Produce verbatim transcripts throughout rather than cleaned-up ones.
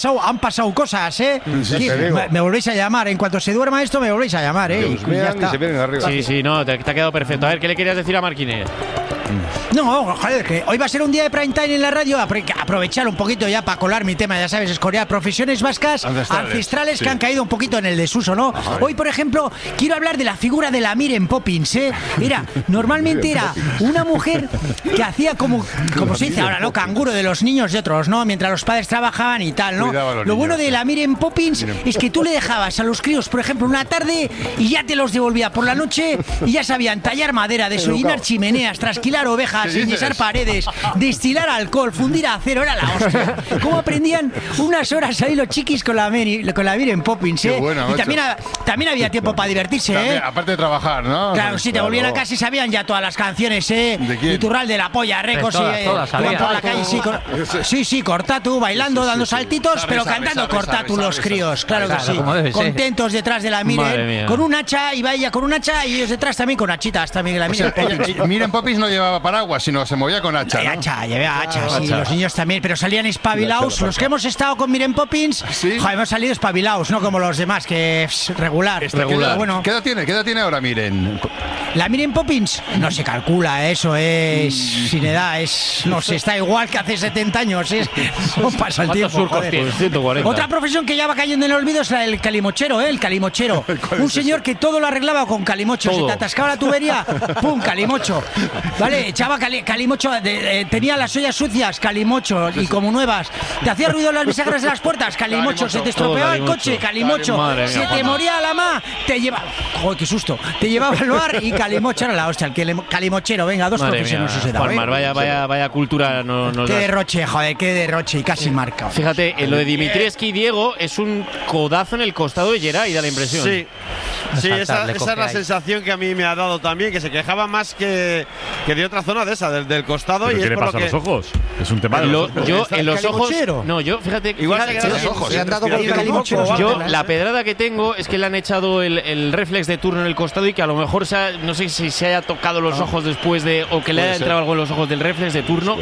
Han pasado cosas, ¿eh? Sí, me, me volvéis a llamar. En cuanto se duerma esto, me volvéis a llamar, ¿eh? Y ya está. Sí, sí, no, te, te ha quedado perfecto. A ver, ¿qué le querías decir a Marquines? No, joder, que hoy va a ser un día de prime time en la radio. Aprovechar un poquito ya para colar mi tema, ya sabes, escorear profesiones vascas ancestrales, ancestrales sí. que han caído un poquito en el desuso, ¿no? Ajá. Hoy, por ejemplo, quiero hablar de la figura de la Miren Poppins, ¿eh? Era, normalmente era una mujer que hacía como, como se dice ahora, ¿no? Canguro de los niños de otros, ¿no? Mientras los padres trabajaban y tal, ¿no? Lo niños, bueno de la Miren Poppins Miren es que tú le dejabas a los críos, por ejemplo, una tarde y ya te los devolvía por la noche y ya sabían tallar madera, desollinar chimeneas, trasquilar ovejas, enyesar paredes, destilar alcohol, fundir acero, era la hostia. ¿Cómo aprendían unas horas ahí los chiquis con la, Mary, con la Miren Poppins, eh? Bueno, y también, también había tiempo para divertirse, también, ¿eh? Aparte de trabajar, ¿no? Claro, si te claro. volvían a casa y sabían ya todas las canciones, ¿eh? ¿De quién? Iturral de la polla, Recos, pues todas, y todas, iban por la calle, sí, cor, sí, sí, Cortatu, bailando, sí, sí, dando sí, sí. saltitos, sabe, pero sabe, cantando sabe, Cortatu sabe, los sabe, críos, sabe, claro sabe, que sí. Contentos detrás de la Miren, con un hacha, iba ella con un hacha y ellos detrás también con hachitas, también la Miren Poppins. Miren Poppins no llevaba paraguas, sino se movía con hacha, ¿no? Hacha, llevaba hacha, sí, los niños también, pero salían espabilados. Los que hemos estado con Miren Poppins, ¿sí? Joder, hemos salido espabilados, no como los demás, que es regular. Este, regular. Bueno, ¿qué edad tiene? ¿Qué edad tiene ahora Miren? La Miren Poppins no se calcula, eso es mm. sin edad, es no sé, está igual que hace setenta años, es no pasa el tiempo. ciento cuarenta. Otra profesión que ya va cayendo en el olvido es la del calimochero, ¿eh? El calimochero. Un señor eso? que todo lo arreglaba con calimocho, todo. Se te atascaba la tubería, pum, calimocho. Vale, echaba cali, calimocho, de, eh, tenía las ollas sucias, calimocho, y como nuevas. Te hacía ruido las bisagras de las puertas, calimocho. Se te estropeaba el coche, calimocho. Madre se mía, te moría la ma, te llevaba. Joder, qué susto. Te llevaba al bar y calimocho era la hostia. El calimochero, venga, dos madre profesiones mía, se da. Palmar, vaya, vaya, vaya cultura. No, no qué das. derroche, joder, qué derroche y casi marca. Fíjate, lo de Dimitrievski, Diego, es un codazo en el costado de Geray, da la impresión. Sí. Sí, esa, esa es la sensación que a mí me ha dado también, que se quejaba más que, que de otra zona de esa, del, del costado. ¿Pero y qué es le por pasa lo a que... los ojos? Es un tema de los lo, ojos. Yo en los ojos... No, yo, fíjate... Igual fíjate se que los ojos. Han dado yo, la pedrada que tengo es que le han echado el, el reflex de turno en el costado y que a lo mejor, se ha, no sé si se haya tocado los ojos después de... o que le haya entrado algo en los ojos del reflex de turno.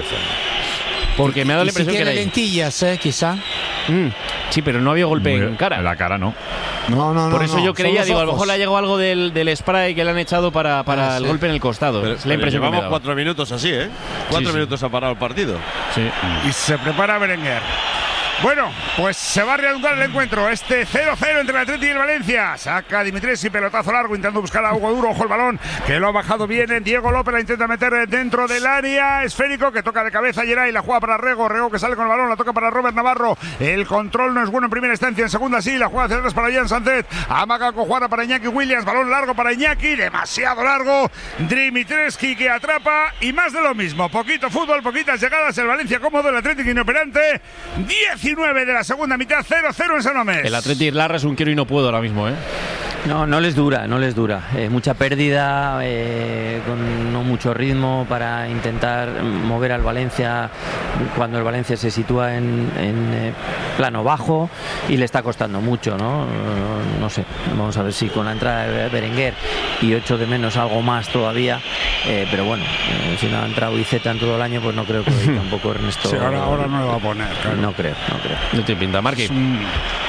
Porque me ha dado la impresión si que tiene lentillas, eh, quizá. Mm, sí, pero no había golpe Muy, en cara. En la cara no. No, no, no. Por eso no, yo creía, digo, ojos. a lo mejor le ha llegado algo del, del spray que le han echado para, para ah, el sí. golpe en el costado. Pero, es la impresión llevamos que me cuatro minutos así, ¿eh? Cuatro sí, minutos sí. ha parado el partido. Sí. Y se prepara Berenguer. Bueno, pues se va a reanudar el encuentro. Este cero cero entre el Atleti y el Valencia. Saca Dimitrievski, pelotazo largo, intentando buscar a Hugo Duro. Ojo el balón, que lo ha bajado bien. Diego López la intenta meter dentro del área. Esférico, que toca de cabeza Geray. La juega para Rego. Rego que sale con el balón. La toca para Robert Navarro. El control no es bueno en primera instancia. En segunda sí. La juega hacia atrás para Jan Sánchez. Amaga Cojuara para Iñaki Williams. Balón largo para Iñaki. Demasiado largo. Dimitrievski que atrapa. Y más de lo mismo. Poquito fútbol, poquitas llegadas. El Valencia cómodo. El Atlético inoperante. diecinueve de la segunda mitad, cero cero en San Mamés. El Atleti Larra es un quiero y no puedo ahora mismo, ¿eh? No, no les dura, no les dura. Eh, mucha pérdida, eh, con no mucho ritmo para intentar mover al Valencia cuando el Valencia se sitúa en, en eh, plano bajo y le está costando mucho, ¿no? No, no sé, vamos a ver si con la entrada de Berenguer y ocho de menos algo más todavía, eh, pero bueno, eh, si no ha entrado Iceta en todo el año, pues no creo que tampoco Ernesto... Sí, ahora, ahora no lo va a poner, claro. No creo, no creo. No te pinta, Marqui. Es un...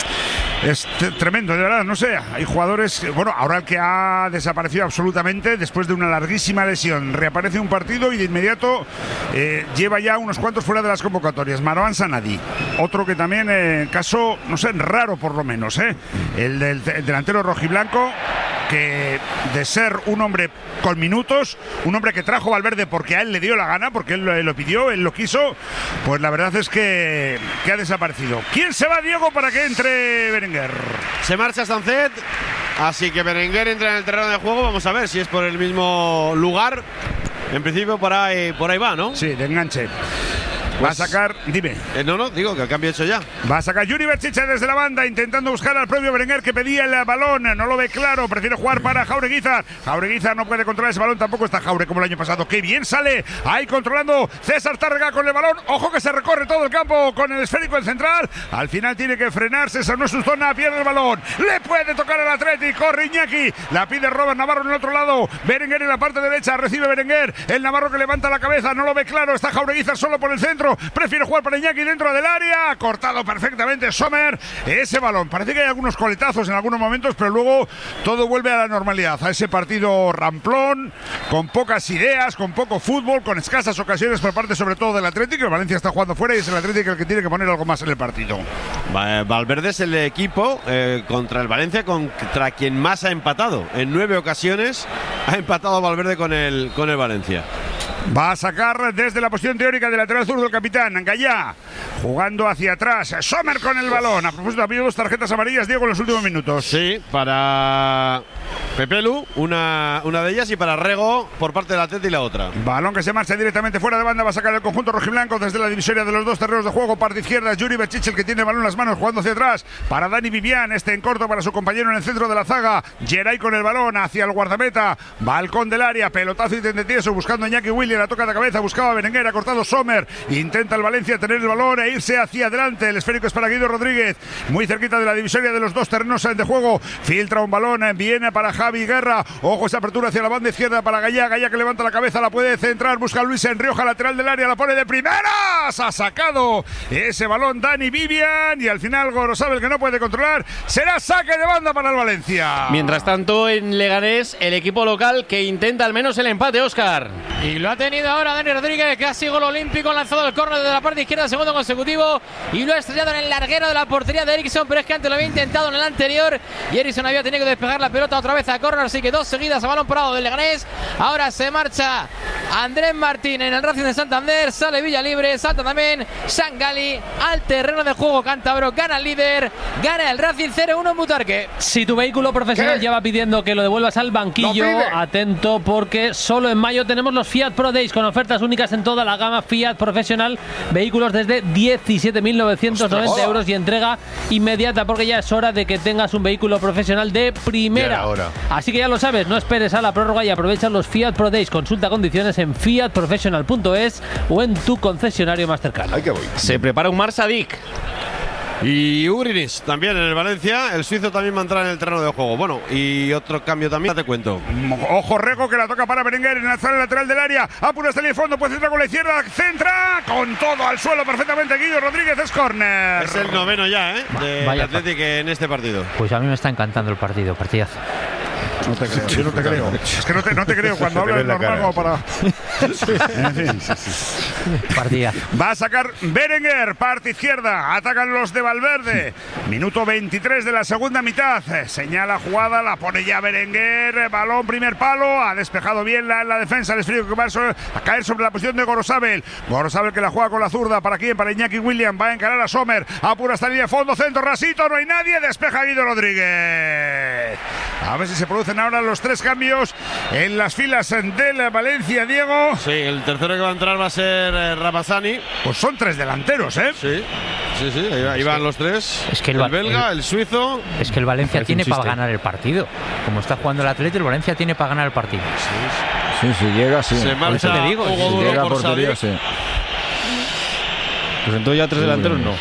Es tremendo, de verdad, no sé, hay jugadores, bueno, ahora el que ha desaparecido absolutamente después de una larguísima lesión, reaparece un partido y de inmediato eh, lleva ya unos cuantos fuera de las convocatorias. Marouane Sanadi, otro que también, eh, caso, no sé, raro por lo menos, eh, el del el delantero rojiblanco, que de ser un hombre con minutos, un hombre que trajo Valverde porque a él le dio la gana, porque él lo, lo pidió, él lo quiso, pues la verdad es que, que ha desaparecido. ¿Quién se va, Diego, para que entre Berenguer? Se marcha Sánchez, así que Berenguer entra en el terreno de juego. Vamos a ver si es por el mismo lugar. En principio por ahí, por ahí va, ¿no? Sí, de enganche. Va a sacar, dime. Eh, no, no, digo que el cambio hecho ya. Va a sacar Yuri Berchiche desde la banda, intentando buscar al propio Berenguer, que pedía el balón. No lo ve claro, prefiere jugar para Jaureguizar. Jaureguizar no puede controlar ese balón, tampoco está Jaure como el año pasado. ¡Qué bien sale! Ahí controlando César Tárrega con el balón. Ojo que se recorre todo el campo con el esférico en central. Al final tiene que frenarse, esa no es su zona, pierde el balón. Le puede tocar al Atlético, corre Iñaki. La pide Robert Navarro en el otro lado. Berenguer en la parte derecha, recibe Berenguer. El Navarro que levanta la cabeza, no lo ve claro. Está Jaureguizar solo por el centro. centro. Prefiere jugar para Iñaki dentro del área. Ha cortado perfectamente Sommer ese balón. Parece que hay algunos coletazos en algunos momentos, pero luego todo vuelve a la normalidad. A ese partido ramplón, con pocas ideas, con poco fútbol, con escasas ocasiones por parte sobre todo del Atlético. El Valencia está jugando fuera y es el Atlético el que tiene que poner algo más en el partido. Valverde es el equipo eh, contra el Valencia contra quien más ha empatado. En nueve ocasiones ha empatado Valverde con el, con el Valencia. Va a sacar desde la posición teórica del lateral zurdo el capitán Gallá, jugando hacia atrás. Sommer con el balón. A propósito, ha habido dos tarjetas amarillas, Diego, en los últimos minutos. Sí, para Pepelu, una, una de ellas, y para Rego por parte del Atleti y la otra. Balón que se marcha directamente fuera de banda. Va a sacar el conjunto rojiblanco desde la divisoria de los dos terrenos de juego. Parte izquierda, Yuri Berchiche, el que tiene el balón en las manos, jugando hacia atrás. Para Dani Vivian, este en corto para su compañero en el centro de la zaga. Geray con el balón hacia el guardameta. Balcón del área, pelotazo y tendetieso buscando a Iñaki Williams. La toca de cabeza, buscaba Berenguer, ha cortado Sommer. Intenta el Valencia tener el balón e irse hacia adelante. El esférico es para Guido Rodríguez, muy cerquita de la divisoria de los dos terrenos de juego. Filtra un balón, viene para Javi Guerra. Ojo, esa apertura hacia la banda izquierda para Gallá. Gallá que levanta la cabeza, la puede centrar. Busca a Luis Enrioja, lateral del área, la pone de primeras. Ha sacado ese balón Dani Vivian y al final Gorosabel, que no puede controlar. Será saque de banda para el Valencia. Mientras tanto, en Leganés, el equipo local que intenta al menos el empate, Óscar. Y lo ha tenido ahora Dani Rodríguez, casi gol olímpico, lanzado el córner de la parte izquierda, segundo consecutivo, y lo ha estrellado en el larguero de la portería de Eriksson, pero es que antes lo había intentado en el anterior y Eriksson había tenido que despejar la pelota otra vez a córner, así que dos seguidas a balón parado del Leganés. Ahora se marcha Andrés Martín en el Racing de Santander, sale Villa Libre, salta también Sangali al terreno de juego cántabro, gana el líder, gana el Racing cero uno en Butarque. Si tu vehículo profesional ¿Qué? lleva pidiendo que lo devuelvas al banquillo, atento, porque solo en mayo tenemos los Fiat Pro Days con ofertas únicas en toda la gama Fiat profesional, vehículos desde diecisiete mil novecientos noventa euros y entrega inmediata, porque ya es hora de que tengas un vehículo profesional de primera. Así que ya lo sabes, no esperes a la prórroga y aprovecha los Fiat Pro Days. Consulta condiciones en fiat professional punto es o en tu concesionario más cercano. Ay, que voy. Se prepara un Marsadik. Y Ugrinis también en el Valencia. El suizo también va a entrar en el terreno de juego. Bueno, y otro cambio también, te cuento. Ojo, Rego, que la toca para Berenguer en la zona lateral del área. Apura hasta el fondo, puede centrar con la izquierda. Centra con todo al suelo perfectamente. Guido Rodríguez, es córner. Es el noveno ya, ¿eh? De Atlético en este partido. Pues a mí me está encantando el partido, partidazo. No te creo, yo no te creo. Es que no te, no te creo cuando hablas normal como para. En fin. Partida. Va a sacar Berenguer, parte izquierda. Atacan los de Valverde. Minuto veintitrés de la segunda mitad. Señala jugada, la pone ya Berenguer. Balón, primer palo. Ha despejado bien la, la defensa. El esférico que va a caer sobre la posición de Gorosabel. Gorosabel que la juega con la zurda. ¿Para quién? Para Iñaki Williams. Va a encarar a Sommer. Apura hasta la línea de fondo. Centro, rasito. No hay nadie. Despeja Guido Rodríguez. A ver si se producen ahora los tres cambios en las filas del Valencia, Diego. Sí, el tercero que va a entrar va a ser eh, Ramazani. Pues son tres delanteros, ¿eh? Sí, sí, sí, ahí, ahí van los tres. Es que el, el belga, el, el suizo. Es que el Valencia tiene para ganar el partido. Como está jugando el Atlético, el Valencia tiene para ganar el partido. Sí, sí, sí llega, sí. Se marcha, eso te digo, Hugo si Duro llega por portería, Sadik. sí. Pues entonces ya tres delanteros no.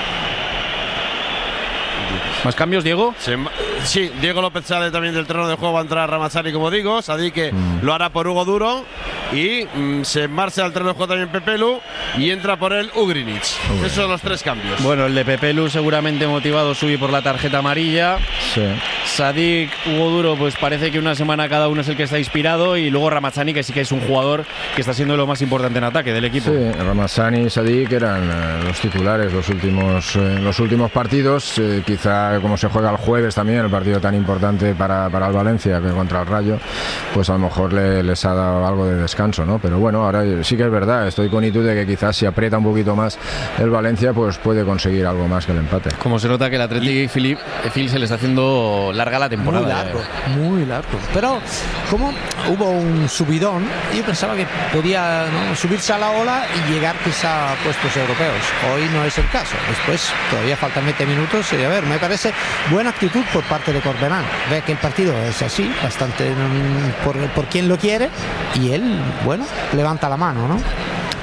¿Más cambios, Diego? Se, sí, Diego López sale también del terreno de juego, va a entrar Ramazani, como digo. Sadik que mm. lo hará por Hugo Duro. Y mm, se marcha al terreno de juego también Pepelu. Y entra por él Ugrinich. Esos son los tres cambios. Bueno, el de Pepelu seguramente motivado subir por la tarjeta amarilla. Sí. Sadik, Hugo Duro, pues parece que una semana cada uno es el que está inspirado. Y luego Ramazani, que sí que es un jugador que está siendo lo más importante en ataque del equipo. Sí, Ramazani y Sadik eran eh, los titulares los últimos, eh, los últimos partidos. Eh, quizá como se juega el jueves también, el partido tan importante para, para el Valencia que contra el Rayo, pues a lo mejor le, les ha dado algo de descanso, ¿no? Pero bueno, ahora sí que es verdad, estoy con Itu de que quizás si aprieta un poquito más el Valencia, pues puede conseguir algo más que el empate. Como se nota que el Atlético Phil, Phil se le está haciendo larga la temporada. Muy largo, eh. muy largo. Pero como hubo un subidón, yo pensaba que podía, ¿no?, subirse a la ola y llegar quizá a puestos europeos. Hoy no es el caso. Después todavía faltan veinte minutos y a ver, me parece buena actitud por parte de Corberán. Ve que el partido es así, bastante por, por quien lo quiere, y él, bueno, levanta la mano, ¿no?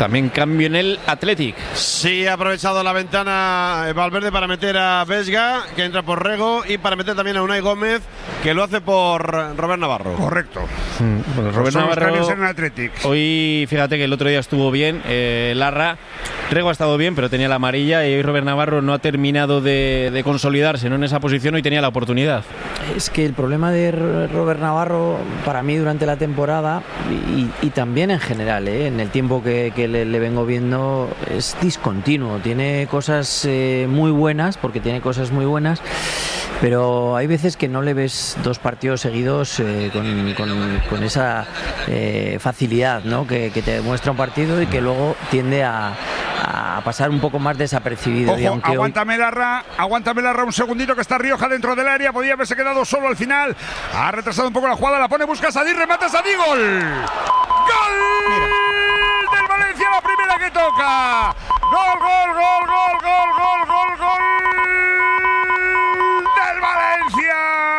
También cambio en el Athletic. Sí, ha aprovechado la ventana Valverde para meter a Vesga, que entra por Rego, y para meter también a Unai Gómez, que lo hace por Robert Navarro. Correcto. Mm, bueno, Robert Son Navarro, los en Athletic. Hoy, fíjate que el otro día estuvo bien, eh, Larra. Rego ha estado bien, pero tenía la amarilla, y hoy Robert Navarro no ha terminado de, de consolidarse, ¿no?, en esa posición. Hoy tenía la oportunidad. Es que el problema de Robert Navarro, para mí, durante la temporada, y, y también en general, ¿eh? en el tiempo que, que le, le vengo viendo, es discontinuo. Tiene cosas eh, muy buenas, porque tiene cosas muy buenas, pero hay veces que no le ves dos partidos seguidos eh, con, con, con esa eh, facilidad, ¿no?, que, que te demuestra un partido y que luego tiende a, a pasar un poco más desapercibido. Ojo, y aunque aguántame hoy... Larra, aguántame Larra un segundito, que está Rioja dentro del área, podía haberse quedado solo al final, ha retrasado un poco la jugada, la pone, busca Sadí, remata Sadí, gol. ¡Gol! Mira. Del Valencia, la primera que toca. Gol, gol, gol, gol, gol, gol, gol, gol del Valencia.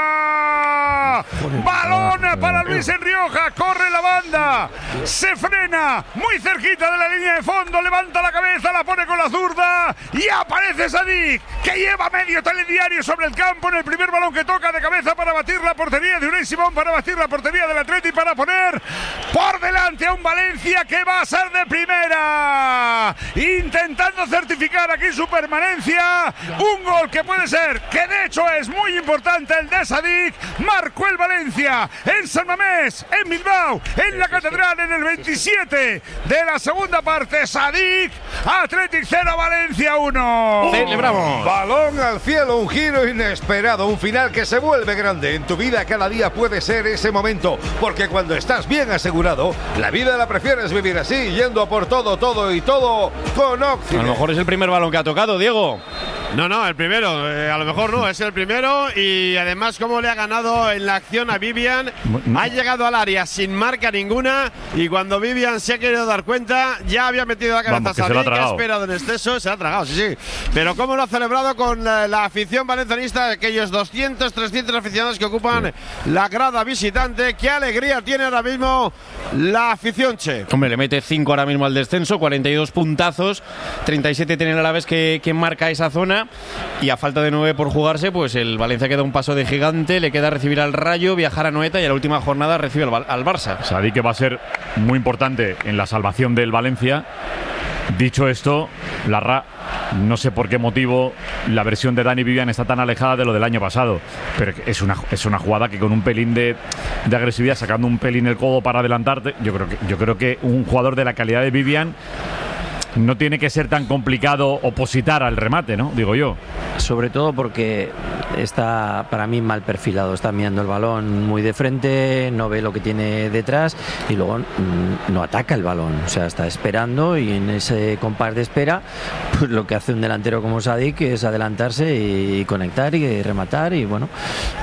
Balón para Luis en Rioja, corre la banda, se frena muy cerquita de la línea de fondo, levanta la cabeza, la pone con la zurda y aparece Sadik, que lleva medio telediario sobre el campo en el primer balón que toca de cabeza para batir la portería de Unai Simón, para batir la portería del Atleti, para poner por delante a un Valencia que va a ser de primera, intentando certificar aquí su permanencia. Un gol que puede ser, que de hecho es muy importante, el de Sadik. Marcó el Valencia en San Mamés, en Bilbao, en la Catedral, en el veintisiete de la segunda parte. Sadik, Athletic cero, Valencia uno. ¡Celebramos! Balón al cielo, un giro inesperado, un final que se vuelve grande. En tu vida cada día puede ser ese momento, porque cuando estás bien asegurado, la vida la prefieres vivir así, yendo a por todo, todo y todo con Occident. A lo mejor es el primer balón que ha tocado, Diego. No, no, el primero, eh, a lo mejor no, es el primero, y además cómo le ha ganado en la acción a Vivian. Ha llegado al área sin marca ninguna, y cuando Vivian se ha querido dar cuenta, ya había metido la cabeza a Sadik, que ha esperado en exceso, se ha tragado, sí, sí. Pero cómo lo ha celebrado con la, la afición valencianista, aquellos doscientos, trescientos aficionados que ocupan sí. la grada visitante. Qué alegría tiene ahora mismo la afición, che. Hombre, le mete cinco ahora mismo al descenso, cuarenta y dos puntazos, treinta y siete tiene el Alavés que, que marca esa zona, y a falta de nueve por jugarse, pues el Valencia queda un paso de gigante, le queda recibir al Rayo, viajar a Noeta, y a la última jornada recibe al, al Barça. Sadik, que va a ser muy importante en la salvación del Valencia. Dicho esto, Larra, no sé por qué motivo la versión de Dani Vivian está tan alejada de lo del año pasado, pero es una, es una jugada que con un pelín de, de agresividad, sacando un pelín el codo para adelantarte, yo creo que, yo creo que un jugador de la calidad de Vivian no tiene que ser tan complicado opositar al remate, ¿no? Digo yo. Sobre todo porque está, para mí, mal perfilado. Está mirando el balón muy de frente, no ve lo que tiene detrás y luego mmm, no ataca el balón. O sea, está esperando, y en ese compás de espera, pues lo que hace un delantero como Sadik es adelantarse y conectar y rematar. Y bueno,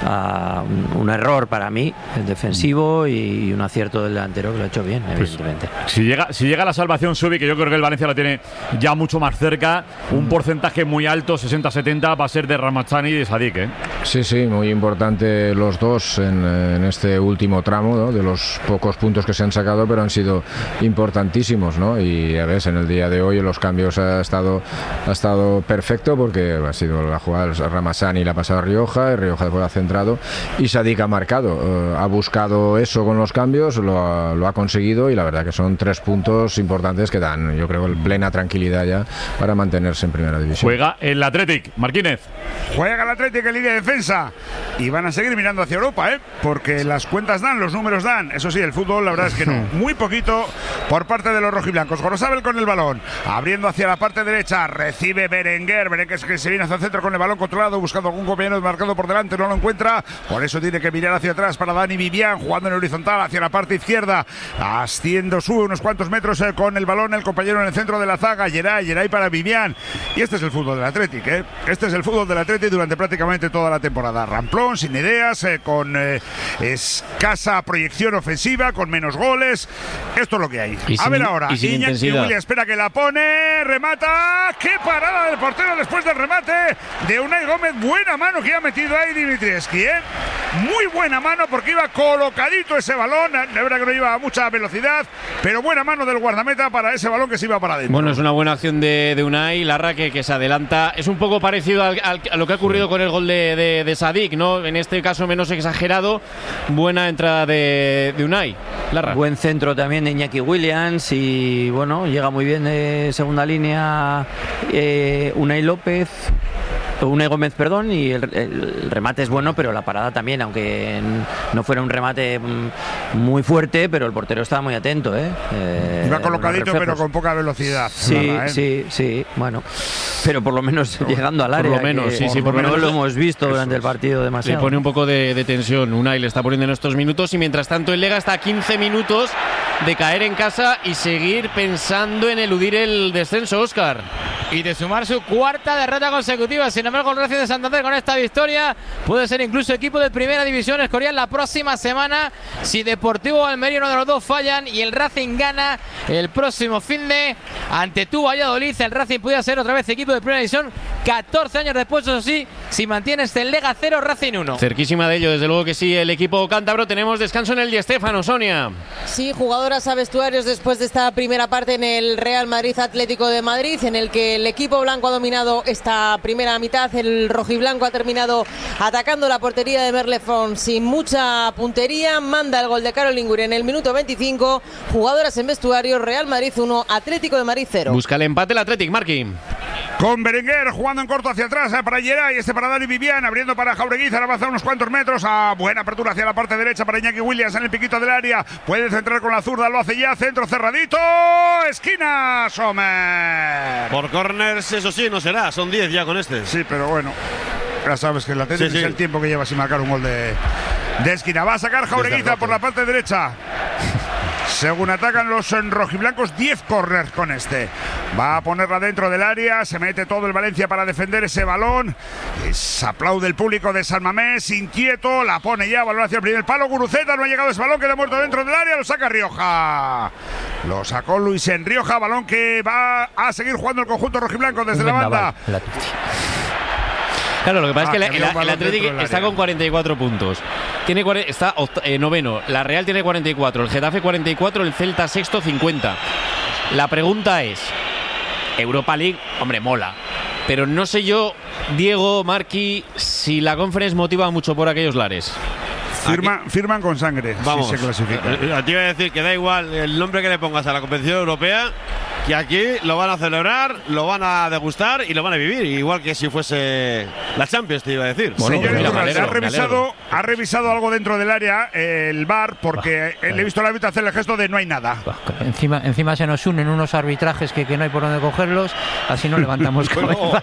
uh, un, un error para mí, el defensivo, y un acierto del delantero que lo ha hecho bien, pues, evidentemente. Si llega, si llega la salvación, Subi, que yo creo que el Valencia la tiene ya mucho más cerca, un porcentaje muy alto, sesenta setenta, va a ser de Ramazani y de Sadik, ¿eh? Sí, sí, muy importante los dos en, en este último tramo, ¿no? De los pocos puntos que se han sacado, pero han sido importantísimos, ¿no? Y a ver, en el día de hoy los cambios ha estado, ha estado perfecto, porque ha sido la jugada de Ramazani, la ha pasado a Rioja, y Rioja después ha centrado, y Sadik ha marcado, uh, ha buscado eso con los cambios, lo ha, lo ha conseguido, y la verdad que son tres puntos importantes que dan, yo creo, el plena tranquilidad ya para mantenerse en primera división. Juega el Athletic, Marquínez. Juega el Athletic en línea de defensa, y van a seguir mirando hacia Europa, ¿eh? Porque las cuentas dan, los números dan. Eso sí, el fútbol, la verdad es que no. Muy poquito por parte de los rojiblancos. Gorosabel con el balón, abriendo hacia la parte derecha, recibe Berenguer. Berenguer que se viene hacia el centro con el balón controlado, buscando algún compañero marcado por delante, no lo encuentra. Por eso tiene que mirar hacia atrás para Dani Vivian, jugando en horizontal hacia la parte izquierda, asciendo, sube unos cuantos metros eh, con el balón el compañero en el centro de la zaga, Geray, Geray para Vivian. Y este es el fútbol del Athletic, ¿eh? Este es el fútbol del Athletic durante prácticamente toda la temporada. Ramplón, sin ideas, eh, con eh, escasa proyección ofensiva, con menos goles. Esto es lo que hay. Y a sin, ver ahora, y sin Iñaki intensidad. Williams espera que la pone, remata. ¡Qué parada del portero después del remate de Unai Gómez! Buena mano que ha metido ahí Dimitrievski, ¿eh? muy buena mano porque iba colocadito ese balón. De verdad que no iba a mucha velocidad, pero buena mano del guardameta para ese balón que se iba para adentro. Bueno, es una buena acción de, de Unai Larra que, que se adelanta. Es un poco parecido al, al, a lo que ha ocurrido con el gol de, de, de Sadik, ¿no? En este caso menos exagerado. Buena entrada de, de Unai Larra. Buen centro también de Iñaki Williams y bueno, llega muy bien de segunda línea eh, Unai López. Unai Gómez, perdón, y el, el remate es bueno, pero la parada también, aunque no fuera un remate muy fuerte, pero el portero estaba muy atento, ¿eh? eh Iba colocadito, pero con poca velocidad. Sí, ¿verdad, eh? sí, sí, bueno, pero por lo menos por, llegando al área. Por lo menos, sí, sí, por lo menos menos lo hemos visto durante el partido demasiado. Le pone un poco de, de tensión, Unai le está poniendo en estos minutos y mientras tanto el Lega está a quince minutos de caer en casa y seguir pensando en eludir el descenso, Óscar. Y de sumar su cuarta derrota consecutiva. Sin embargo, el Racing de Santander con esta victoria puede ser incluso equipo de primera división escorial la próxima semana si Deportivo o Almería, uno de los dos, fallan y el Racing gana el próximo fin de ante tu Valladolid. El Racing puede ser otra vez equipo de primera división catorce años después, eso sí, si mantiene este Lega cero, Racing uno. Cerquísima de ello, desde luego que sí, el equipo cántabro. Tenemos descanso en el Di Stéfano, Sonia. Sí, jugadoras a vestuarios después de esta primera parte en el Real Madrid Atlético de Madrid, en el que el equipo blanco ha dominado esta primera mitad. El rojiblanco ha terminado atacando la portería de Merlefón sin mucha puntería. Manda el gol de Caroline Guri en el minuto veinticinco. Jugadoras en vestuario, Real Madrid uno, Atlético de Madrid cero. Busca el empate el Athletic, Marqui. Con Berenguer jugando en corto hacia atrás eh, para Geray, este para Dani Vivian, abriendo para Jaureguizar, avanza unos cuantos metros, a buena apertura hacia la parte derecha para Iñaki Williams en el piquito del área, puede centrar con la zurda, lo hace ya, centro cerradito, esquina, Sommer. Por corners, eso sí, no será, son diez ya con este. Sí, pero bueno, ya sabes que el Atlético sí, sí. es el tiempo que lleva sin marcar un gol de, de esquina. Va a sacar Jaureguizar por la parte derecha. Según atacan los rojiblancos, diez corners con este. Va a ponerla dentro del área, se mete todo el Valencia para defender ese balón. Se aplaude el público de San Mamés, inquieto, la pone ya, balón hacia el primer palo. Guruceta, no ha llegado ese balón, queda muerto dentro del área, lo saca Rioja. Lo sacó Luis en Rioja, balón que va a seguir jugando el conjunto rojiblanco desde la banda. Claro, lo que pasa Ah, es que el, que el, había un el balón Atlético dentro del está área. con cuarenta y cuatro puntos. Tiene, cuare- está oct- eh, noveno. La Real tiene cuarenta y cuatro. El Getafe cuarenta y cuatro. El Celta sexto cincuenta. La pregunta es: Europa League, hombre, mola. Pero no sé yo, Diego, Marqui, si la Conference motiva mucho por aquellos lares. Firma, firman con sangre, Vamos, si se clasifica. a ti iba a decir que da igual el nombre que le pongas a la competición europea, que aquí lo van a celebrar, lo van a degustar y lo van a vivir, igual que si fuese la Champions, te iba a decir. Bueno, Señor pues mira, Iturralde, me alegro, ha, me revisado, alegro. ha revisado algo dentro del área, eh, el V A R, porque eh, le he visto al árbitro hacer el gesto de no hay nada. Encima, encima se nos unen unos arbitrajes que, que no hay por dónde cogerlos, así no levantamos cabeza.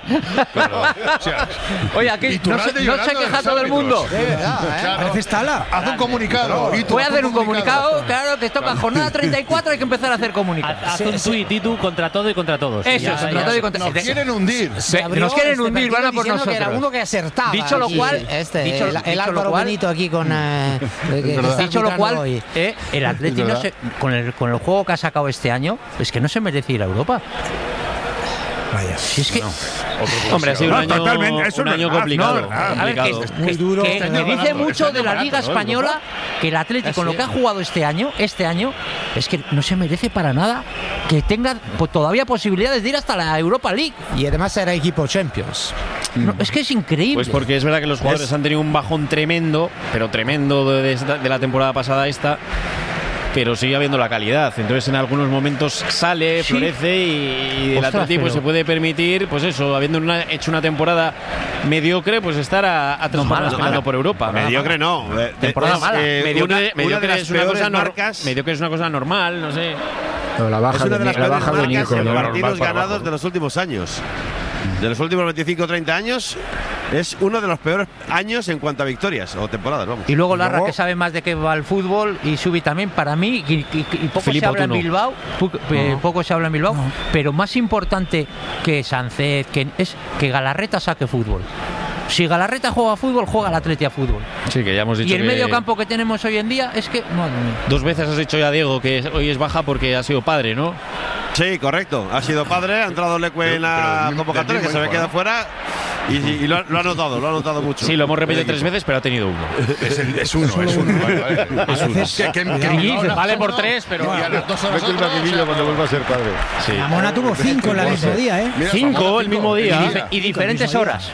Oye, aquí no se, no se queja todo el mundo. Parece Stala. Haz un comunicado. Y tú, Voy a haz hacer un comunicado, claro, que toca jornada treinta y cuatro, hay que empezar a hacer comunicados. Haz un tuit y tú contra todo y contra todos. Eso, Ya, contra ya, todo y ya. contra Nos quieren hundir. Se abrió Nos quieren este hundir, van a por partido diciendo nosotros. que era uno que acertaba. Dicho lo aquí. cual, este, dicho- el, el dicho lo Álvaro cual- Benito aquí con eh, que- que está Dicho lo arbitrando cual, hoy. eh, el Atleti Es no verdad. se, con, el, con el juego que ha sacado este año, es que no se merece ir a Europa. Vaya. Si es que, Hombre, ha sido No, un año, totalmente, eso un es año verdad, complicado. no, es verdad. a ver, que, complicado. que- Muy duro. que- Este que año dice barato, mucho este de año la barato, Liga ¿no? Española que el Atleti con lo que ha jugado este año, este año, es que no se merece para nada que tenga pues, todavía posibilidades de ir hasta la Europa League. Y además era equipo Champions. No, es que es increíble. Pues porque es verdad que los jugadores Es- han tenido un bajón tremendo, pero tremendo de, de- de la temporada pasada a esta, pero sigue habiendo la calidad. Entonces en algunos momentos sale, Sí. florece y, y el Ostras, Atleti pues, pero- se puede permitir, pues eso, habiendo una- hecho una temporada mediocre, pues estar a, a tres No, jornadas mala, peleando mala. por Europa. Mediocre no. eh, Temporada es, mala. eh, mediocre una- una mediocre de las es una peores cosa nor- marcas. mediocre es una cosa normal, no sé. No, la baja Es una de, de las la peores baja de marcas Nico, en ¿no? partidos para ganados abajo. de los últimos años. De los últimos veinticinco o treinta años, es uno de los peores años en cuanto a victorias o temporadas, vamos. Y luego Larra, Luego- que sabe más de qué va el fútbol, y Subi también, para mí, y, y- y poco Filipe se habla Otuno. en Bilbao, pu- eh, poco se habla en Bilbao, pero más importante que Sánchez, que es que Galarreta saque fútbol. Si Galarreta juega a fútbol, juega el Atleti a fútbol. Sí, que ya hemos dicho Y el que medio campo que tenemos hoy en día es que, madre mía. dos veces has dicho ya, Diego, que es- hoy es baja porque ha sido padre, ¿no? Sí, correcto. Ha sido padre, ha entrado Leque en Pero- pero la del mismo- convocatoria, del que se mismo me hijo, queda ¿no? fuera. Y, y, y lo, lo ha notado, lo ha notado mucho. Sí, lo hemos repetido tres veces, pero ha tenido uno. Es, el, es uno, es uno. Vale, vale. Es uno. Que, que, que, que, vale por tres, pero. Y a las dos horas Mete el maquinillo cuando vuelva a ser padre. Sí. La Mona tuvo cinco en el mismo día, ¿eh? Mira, Cinco el mismo día. Y, dif- y diferentes horas.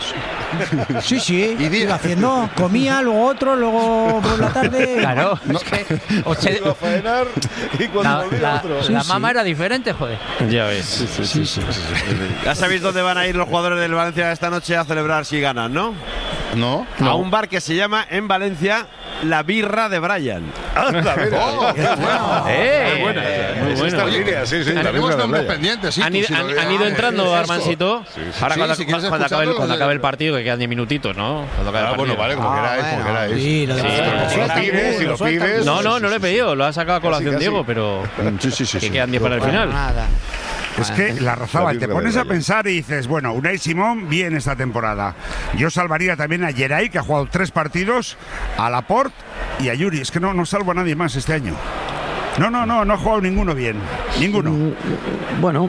Sí, sí. Iba haciendo, comía, luego otro, luego por la tarde. Claro, es que oche- Iba a faenar y cuando la, volvía la- otro. la Sí, mama sí. era diferente, joder. Ya ves. Sí, sí, sí, sí, sí. Ya sabéis dónde van a ir los jugadores del Valencia esta noche a celebrar si ganan, ¿no? No. A un bar que se llama en Valencia La Birra de Brian. Anda, mira. Oh, qué bueno. ¡Eh! Muy buena. Muy Es bueno. esta línea, sí, sí. la Tenemos misma nombres playa. pendientes, sí. Han tú, ido, si lo han- de- han ido ah, entrando, Fresco. Armancito. Sí, sí. Ahora Sí, cuando, si quieres cuando acabe el, escucharlo, cuando los de- acabe el partido, que quedan diez minutitos, ¿no? Cuando acabe Ah, el bueno, partido. vale, como Ah, queráis, como bueno, queráis. Sí, lo de- Si lo pides, si lo pides. No, no, no lo he pedido, lo ha sacado a colación Casi, casi. Diego, pero Sí, sí, sí. que sí. quedan diez para el Bueno, final. nada. Es que la Razábal, La te birra pones de a Brian. pensar y dices, bueno, Unai Simón bien esta temporada. Yo salvaría también a Geray, que ha jugado tres partidos, a Laporte y a Yuri. Es que no, no salvo a nadie más este año. No, no, no, no ha jugado ninguno bien. Ninguno. Bueno,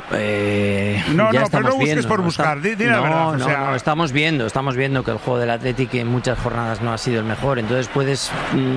eh, No, ya no, pero estamos no busques viendo, por ¿no? buscar, di- di la no, verdad, o no, sea- no, estamos viendo, estamos viendo que el juego del Athletic en muchas jornadas no ha sido el mejor, entonces puedes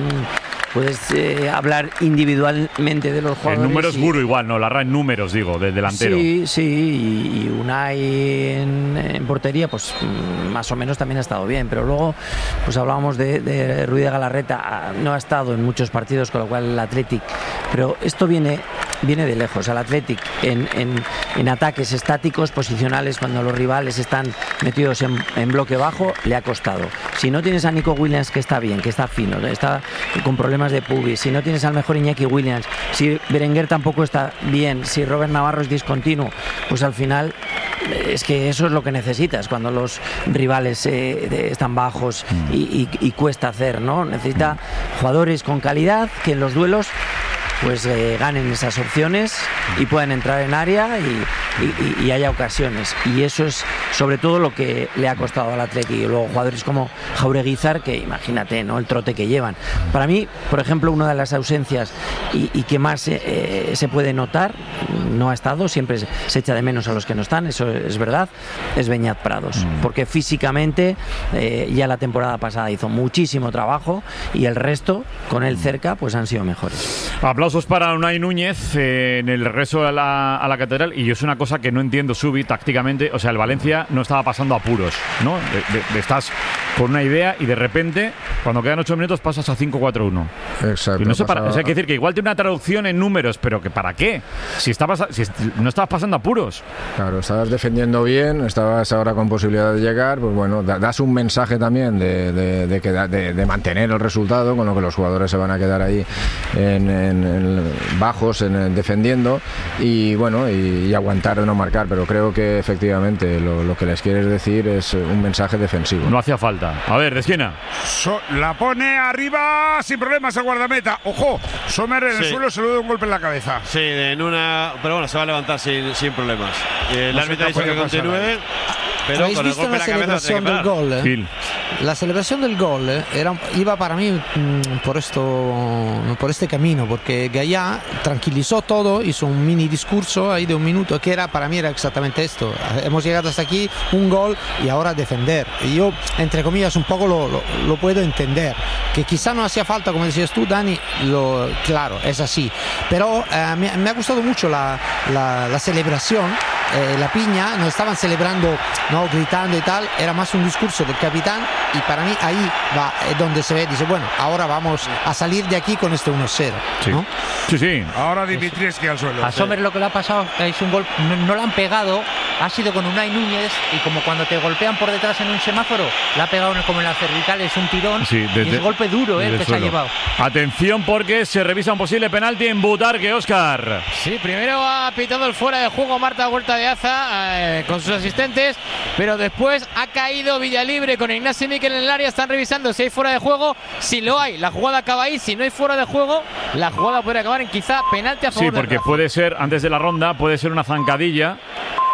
mm, puedes eh, hablar individualmente de los En jugadores. números y- Guru igual, no, la R A en números, digo, del delantero. Sí, sí, y, y Unai en, en portería, pues mm, más o menos también ha estado bien, pero luego pues hablábamos de, de Ruiz de Galarreta, ah, no ha estado en muchos partidos, con lo cual el Athletic, pero esto viene viene de lejos. Al Athletic en, en, en ataques estáticos, posicionales, cuando los rivales están metidos en, en bloque bajo, le ha costado. Si no tienes a Nico Williams, que está bien, que está fino, está con problemas de pubis, si no tienes al mejor Iñaki Williams, si Berenguer tampoco está bien, si Robert Navarro es discontinuo, pues al final es que eso es lo que necesitas cuando los rivales eh, de- están bajos y, y- y cuesta hacer, ¿no? Necesita jugadores con calidad que en los duelos pues eh, ganen esas opciones y puedan entrar en área y, y- y haya ocasiones, y eso es sobre todo lo que le ha costado al Atleti. Y luego jugadores como Jaureguizar, que imagínate, ¿no?, el trote que llevan. Para mí, por ejemplo, una de las ausencias y, y que más eh, eh, se puede notar, no ha estado, siempre se, se echa de menos a los que no están, eso es verdad, es Beñat Prados, porque físicamente eh, ya la temporada pasada hizo muchísimo trabajo y el resto, con él cerca, pues han sido mejores. Aplausos para Unai Núñez eh, en el regreso a la, a la catedral. Y yo es una cosa que no entiendo, Subi, tácticamente. O sea, el Valencia no estaba pasando apuros, ¿no? De, de- de estás con una idea y de repente, cuando quedan ocho minutos, pasas a cinco cuatro uno. Exacto. Y no sé para, pasaba- o sea, hay que decir que igual tiene una traducción en números, pero que ¿para qué? Si, estabas, si est- no estabas pasando apuros. Claro, estabas defendiendo bien, estabas ahora con posibilidad de llegar, pues bueno, da- das un mensaje también de, de- de, que da- de- de mantener el resultado, con lo que los jugadores se van a quedar ahí en, en- en bajos, en, en defendiendo, y bueno, y, y aguantar de no marcar, pero creo que efectivamente lo, lo que les quieres decir es un mensaje defensivo. No hacía falta. A ver, de esquina. So- la pone arriba sin problemas el guardameta. Ojo, Sommer en el Sí. suelo se le da un golpe en la cabeza. Sí, en una. Pero bueno, se va a levantar sin, sin problemas. El No sé árbitro ha qué dicho que puede pasar continúe. ahí. Pero ¿Habéis con el visto golpe la en la cabeza celebración tiene del que parar. gol? eh? Gil. La celebración del gol eh, era, iba para mí mm, por, esto, por este camino, porque Gallá tranquilizó todo, hizo un mini discurso ahí de un minuto, que era para mí era exactamente esto. Hemos llegado hasta aquí, un gol y ahora defender. Y yo, entre comillas, un poco lo, lo, lo puedo entender. Que quizá no hacía falta, como decías tú, Dani, lo, claro, es así. Pero eh, me, me ha gustado mucho la, la, la celebración. Eh, la piña, nos estaban celebrando, no gritando y tal, era más un discurso del capitán, y para mí ahí va eh, donde se ve, dice, bueno, ahora vamos a salir de aquí con este uno cero. Sí. ¿no? Sí, sí. Ahora Dimitrievski al suelo. A Sommer lo que le ha pasado es un gol, no, no le han pegado, ha sido con Unai Núñez, y como cuando te golpean por detrás en un semáforo, le ha pegado en- como en las cervicales un tirón, Sí, y desde- es golpe duro eh, desde el que el se ha suelo. llevado. Atención, porque se revisa un posible penalti en Butarque, Óscar. Sí, primero ha pitado el fuera de juego Marta Huerta de Aza eh, con sus asistentes, pero después ha caído Villalibre con Ignacio Miquel en el área. Están revisando si hay fuera de juego. Si lo hay, la jugada acaba ahí. Si no hay fuera de juego, la jugada puede acabar en quizá penalti a favor Sí, del porque Rafa. puede ser, antes de la ronda, puede ser una zancadilla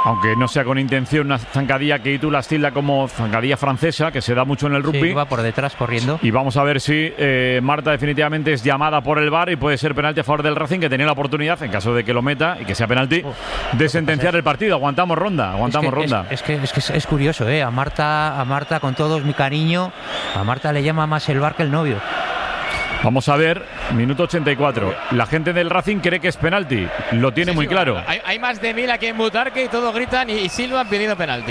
aunque no sea con intención, una zancadilla que Itu las tilda como zancadilla francesa, que se da mucho en el rugby. Sí, va por detrás corriendo. Y vamos a ver si eh, Marta definitivamente es llamada por el V A R y puede ser penalti a favor del Racing, que tenía la oportunidad, en caso de que lo meta y que sea penalti, de sentenciar el partido. Aguantamos ronda, aguantamos es que, ronda. Es, es, que, es que es, es curioso, ¿eh? A Marta, a Marta, con todo mi cariño, a Marta le llama más el V A R que el novio. Vamos a ver, minuto ochenta y cuatro. La gente del Racing cree que es penalti. Lo tiene sí, muy sí, claro. Bueno, hay, hay más de mil aquí en Butarque y todos gritan y, y silban pidiendo penalti.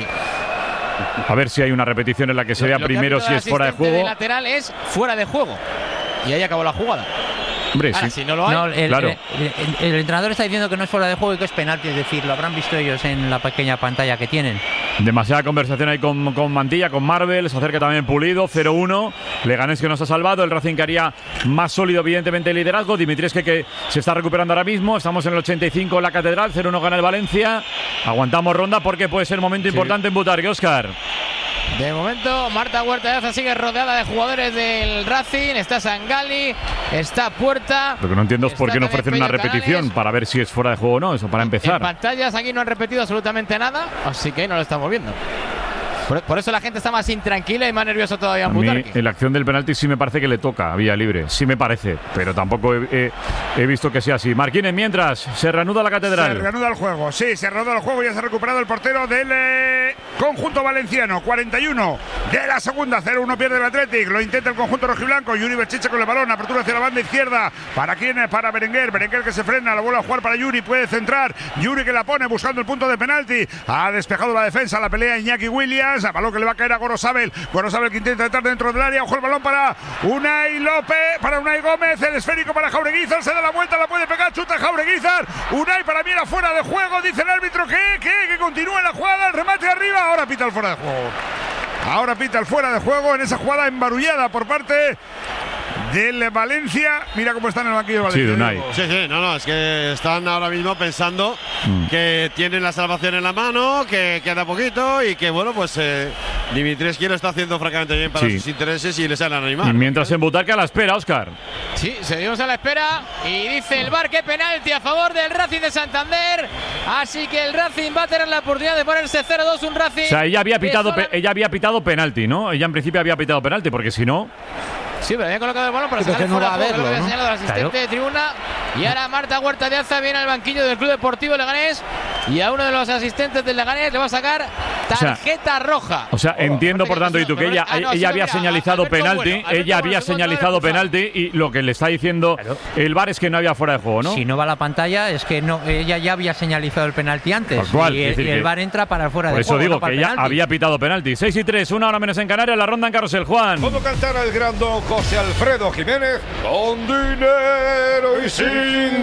A ver si hay una repetición en la que se vea primero si es fuera de juego. El lateral es fuera de juego. Y ahí acabó la jugada. Hombre, Ahora, sí. si no lo hay, no, el, claro. el, el, el, el entrenador está diciendo que no es fuera de juego y que es penalti, es decir, lo habrán visto ellos en la pequeña pantalla que tienen. Demasiada conversación ahí con, con Mantilla, con Marvel, se acerca también Pulido, cero uno. Leganés que nos ha salvado, el Racing que haría más sólido evidentemente el liderazgo. Dimitrescu que se está recuperando ahora mismo, estamos en el ochenta y cinco en la Catedral, cero uno gana el Valencia. Aguantamos ronda porque puede ser momento sí. importante en Butarque, Óscar. De momento, Marta Huerta de Aza sigue rodeada de jugadores del Racing. Está Sangali, está Puerta. Lo que no entiendo es por qué no ofrecen una repetición Canales. Para ver si es fuera de juego o no, eso para empezar. En pantallas aquí no han repetido absolutamente nada, así que no lo estamos viendo. Por, por eso la gente está más intranquila y más nerviosa todavía en Butarque. A mí, en la acción del penalti sí me parece que le toca a vía libre, sí me parece, pero tampoco he, he, he visto que sea así. Marquínez, mientras se reanuda la Catedral. Se reanuda el juego, sí, se reanuda el juego, ya se ha recuperado el portero del eh, conjunto valenciano. cuarenta y uno de la segunda, cero uno pierde el Athletic, lo intenta el conjunto rojiblanco. Yuri Berchiche con el balón, apertura hacia la banda izquierda. ¿Para quién? Para Berenguer, Berenguer que se frena, la vuelve a jugar para Yuri, puede centrar. Yuri que la pone buscando el punto de penalti. Ha despejado la defensa, la pelea Iñaki Williams, a balón que le va a caer a Gorosabel. Gorosabel que intenta entrar dentro del área. Ojo el balón para Unai López, para Unai Gómez. El esférico para Jaureguizar. Se da la vuelta, la puede pegar. Chuta Jaureguizar. Unai para mí era fuera de juego. Dice el árbitro que, que, que continúa la jugada. El remate arriba. Ahora pita el fuera de juego. Ahora pita el fuera de juego en esa jugada embarullada por parte del Valencia. Mira cómo está en el banquillo del Valencia. Sí, Unai. Sí, sí, no, no, es que están ahora mismo pensando mm. que tienen la salvación en la mano, que queda poquito y que, bueno, pues eh, Dimitrescu lo está haciendo francamente bien para sí. sus intereses y les han animado. Y mientras en Butarque a la espera, Óscar. Sí, seguimos a la espera y dice el V A R que penalti a favor del Racing de Santander. Así que el Racing va a tener la oportunidad de ponerse cero dos, un Racing. O sea, ella había pitado, pe ella había pitado penalti, ¿no? Ella en principio había pitado penalti, porque si no. Sí, pero había colocado el balón para sacar que no va a verlo, lo había ¿no? señalado el asistente claro. de tribuna. Y ahora Marta Huerta de Aza viene al banquillo del Club Deportivo Leganés y a uno de los asistentes del Leganés le va a sacar tarjeta o sea, roja. O sea, oh, entiendo por tanto, y tú que ella, ah, no, ella sí, había mira, señalizado Alberto penalti, Bueno, ella había señalizado penalti y lo que le está diciendo claro. el V A R es que no había fuera de juego, ¿no? Si no va a la pantalla es que no, ella ya había señalizado el penalti antes. Por cual, y, el, y el V A R entra para el fuera por de eso juego. Digo no que ella penalti. había pitado penalti. seis y tres, una hora menos en Canarias, la ronda en Carrusel. Juan. ¿Cómo cantará el gran don José Alfredo Jiménez? Con dinero y sin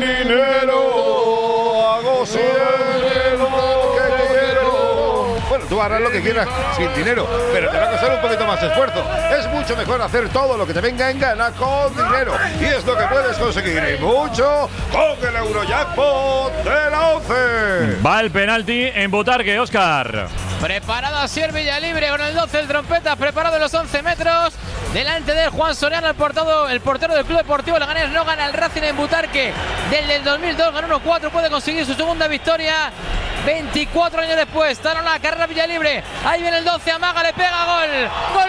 dinero hago siempre lo que quiero. Bueno, tú harás lo que quieras sin dinero, pero te va a costar un poquito más de esfuerzo. Es mucho mejor hacer todo lo que te venga en gana con dinero. Y es lo que puedes conseguir y mucho con el Eurojackpot de la ONCE. Va el penalti en Butarque, Óscar. Preparado a Sier Villalibre con el doce, el trompeta preparado en los once metros. Delante de Juan Soriano, el, portado, el portero del Club Deportivo Leganés. No gana el Racing en Butarque desde el dos mil dos, ganó uno cuatro, puede conseguir su segunda victoria veinticuatro años después. Está en la carrera Villalibre, ahí viene el doce, amaga, le pega, gol, gol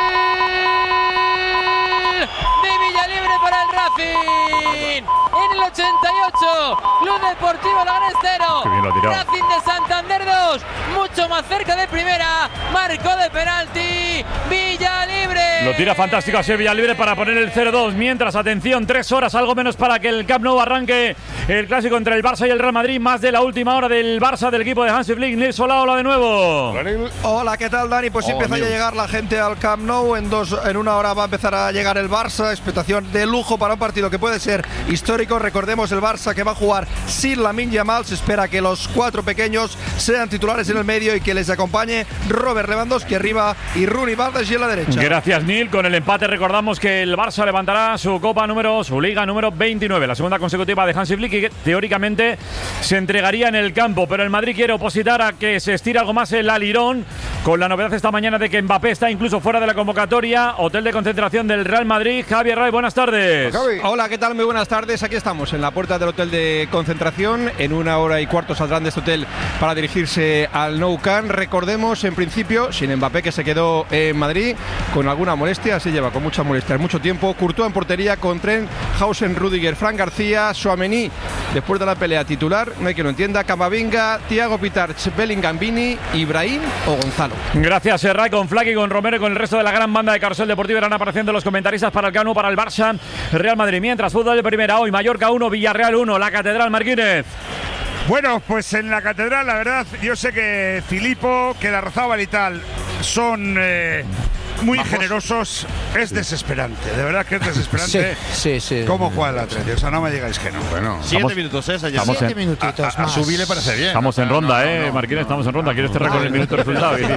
de Villalibre para el Racing. En el ochenta y ocho, Club Deportivo Leganés cero, Racing de Santander dos, mucho más cerca de primera, marcó de penalti Villalibre. Lo tira fantástico a ser Villalibre para poner el cero dos. Mientras, atención, tres horas, algo menos para que el Camp Nou arranque el clásico entre el Barça y el Real Madrid. Más de la última hora del Barça, del equipo de Hansi Flick. Nils Olaola de nuevo. Hola, ¿qué tal, Dani? Pues sí, empieza a llegar la gente al Camp Nou. En, dos, en una hora va a empezar a llegar el Barça. Expectación de lujo para un partido que puede ser histórico. Recordemos el Barça que va a jugar sin Lamine Yamal. Se espera que los cuatro pequeños sean titulares en el medio y que les acompañe Robert Lewandowski arriba y Rooney Bardes y en la derecha. Gracias, Nils. Lille. Con el empate recordamos que el Barça levantará su copa número, su liga número veintinueve, la segunda consecutiva de Hansi Flick, y que teóricamente se entregaría en el campo. Pero el Madrid quiere opositar a que se estire algo más el alirón, con la novedad esta mañana de que Mbappé está incluso fuera de la convocatoria. Hotel de concentración del Real Madrid. Javier Ray, buenas tardes. Hola, ¿qué tal? Muy buenas tardes. Aquí estamos en la puerta del hotel de concentración. En una hora y cuarto saldrán de este hotel para dirigirse al Nou Camp. Recordemos, en principio, sin Mbappé, que se quedó en Madrid con alguna molestia, así lleva con mucha molestia mucho tiempo. Courtois en portería con Trent, Hausen, Rüdiger, Fran García, Tchouaméni después de la pelea titular, no hay que lo entienda, Camavinga, Thiago Pitarch, Bellingham, Vini, Ibrahim o Gonzalo. Gracias, Serra, con Flaky, con Romero y con el resto de la gran banda de Carrusel Deportivo irán apareciendo los comentaristas para el Camp Nou, para el Barça, Real Madrid. Mientras, fútbol de primera hoy, Mallorca uno, Villarreal uno, la Catedral, Marquínez. Bueno, pues en la Catedral, la verdad, yo sé que Filippo, que Larrazábal y tal son eh, muy Vamos. generosos. Es sí. desesperante, de verdad que es desesperante. Sí, sí, sí. ¿Cómo juega el Atleti? O sea, no me digáis que no. Bueno, siete estamos, minutos, ¿eh? Estamos siete en, minutitos a, a, más. A subir le parece bien. Estamos en ronda, no, no, ¿eh, no, Marquínez? No, estamos en ronda. ¿Quieres cerrar con el minuto de resultado? Que,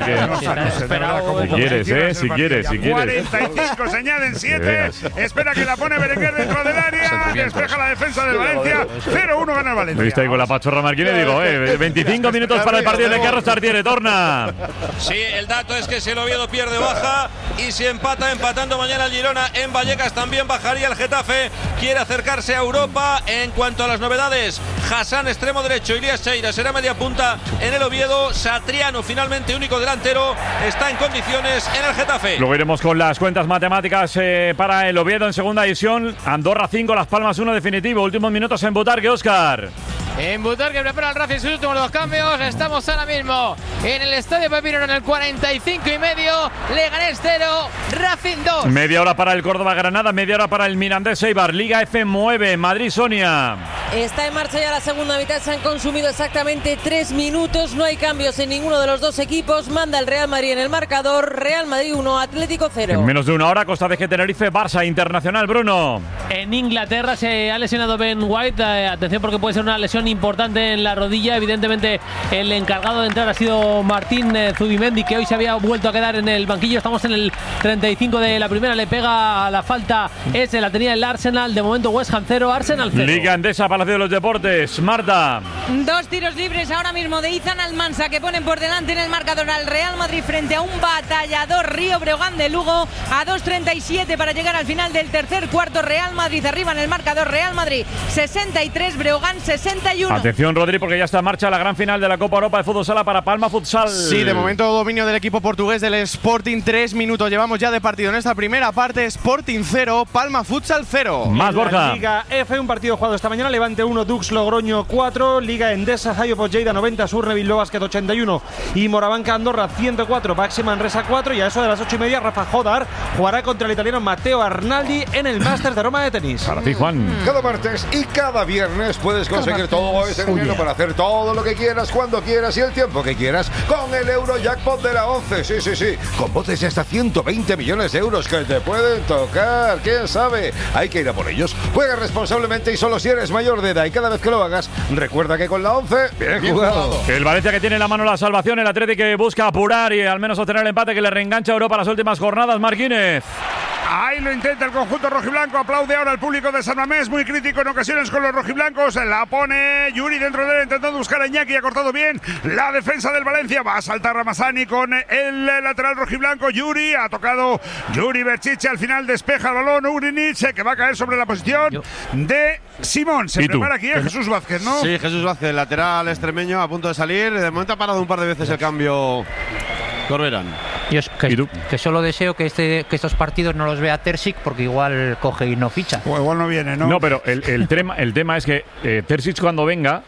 si quieres, ¿eh? Si quieres, si quieres. cuarenta y cinco, se añaden siete. Espera que la pone Berenguer dentro del área. Despeja la defensa del Valencia. cero uno gana el Valencia. ¿Viste ahí con la pachorra, Marquínez? Digo, eh, veinticinco minutos para el partido de Carlos Tartiere. Torna. Sí, el dato es que si el Oviedo pierde, baja. Y si empata, empatando mañana el Girona en Vallecas, también bajaría el Getafe. Quiere acercarse a Europa. En cuanto a las novedades, Hassan, extremo derecho, Ilías Cheira será media punta en el Oviedo. Satriano, finalmente único delantero, está en condiciones en el Getafe. Luego iremos con las cuentas matemáticas eh, para el Oviedo en segunda división. Andorra cinco, Las Palmas uno definitivo. Últimos minutos en Butarque, Óscar. En Butarque prepara el Racing sus últimos dos cambios. Estamos ahora mismo en el Estadio Pepino en el cuarenta y cinco y medio. Leganés cero, Racing dos. Media hora para el Córdoba-Granada, media hora para el Mirandés-Eibar. Liga F nueve, Madrid-Sonia. Está en marcha ya la segunda mitad. Se han consumido exactamente tres minutos. No hay cambios en ninguno de los dos equipos. Manda el Real Madrid en el marcador. Real Madrid uno, Atlético cero. En menos de una hora, Costa de G Tenerife, Barça Internacional, Bruno. En Inglaterra se ha lesionado Ben White. Eh, atención porque puede ser una lesión importante en la rodilla. Evidentemente el encargado de entrar ha sido Martín eh, Zubimendi, que hoy se había vuelto a quedar en el banquillo. Estamos en el treinta y cinco de la primera. Le pega a la falta ese, la tenía el Arsenal. De momento West Ham cero, Arsenal cero. Liga Endesa, Palacio de los Deportes, Marta. Dos tiros libres ahora mismo de Izan Almansa, que ponen por delante en el marcador al Real Madrid frente a un batallador Río Breogán de Lugo. A dos treinta y siete para llegar al final del tercer cuarto. Real Madrid arriba en el marcador. Real Madrid sesenta y tres, Breogán sesenta y uno. Atención, Rodri, porque ya está en marcha la gran final de la Copa Europa de Fútbol Sala para Palma Futsal. Sí, de momento dominio del equipo portugués del Sporting. Tres minutos llevamos ya de partido en esta primera parte. Sporting cero, Palma Futsal cero. Más, Borja. Liga F, un partido jugado esta mañana. Levante uno, Dux Logroño cuatro. Liga Endesa, Jayo Lleida noventa, Surne Bilbao Basket ochenta y uno y Morabanca Andorra ciento cuatro, Baxi Manresa cuatro. Y a eso de las ocho y media, Rafa Jodar jugará contra el italiano Matteo Arnaldi en el Máster de Roma de tenis. Para ti, Juan. Cada martes y cada viernes puedes conseguir todo ese dinero para hacer todo lo que quieras, cuando quieras y el tiempo que quieras con el Eurojackpot de la once. Sí, sí, sí. Con botes de hasta ciento veinte millones de euros que te pueden tocar. ¿Quién sabe? Hay que ir a por ellos. Juega responsablemente y solo si eres mayor de edad. Y cada vez que lo hagas, recuerda que con la once, bien, bien jugado. jugado. El Valencia que tiene en la mano la salvación, el Atlético que busca apurar y al menos obtener el empate que le reengancha a Europa las últimas jornadas. Marquínez. Ahí lo intenta el conjunto rojiblanco. Aplaude ahora al público de San Mamés, muy crítico en ocasiones con los rojiblancos. La pone Yuri dentro de él, intentando buscar a Iñaki. Ha cortado bien la defensa del Valencia. Va a saltar Ramazani con el lateral rojiblanco. Yuri ha tocado Yuri Berchiche. Al final despeja el balón Ugrinic, que va a caer sobre la posición Yo. de Simón. Se prepara aquí eh, Jesús Vázquez, ¿no? Sí, Jesús Vázquez, lateral extremeño, a punto de salir. De momento ha parado un par de veces el cambio Corberán. Yo es que, que solo deseo que, este, que estos partidos no los vea Terzic, porque igual coge y no ficha. O igual no viene, ¿no? No, pero el, el, tema, el tema es que eh, Terzic cuando venga,